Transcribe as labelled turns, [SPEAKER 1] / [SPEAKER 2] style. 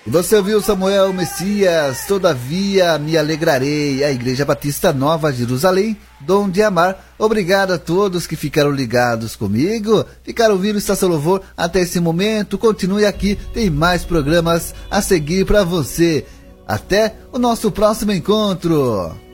[SPEAKER 1] E você ouviu Samuel Messias, Todavia Me Alegrarei, a Igreja Batista Nova Jerusalém, Dom de Amar. Obrigado a todos que ficaram ligados comigo, ficaram ouvindo Estação Louvor até esse momento. Continue aqui, tem mais programas a seguir para você. Até o nosso próximo encontro.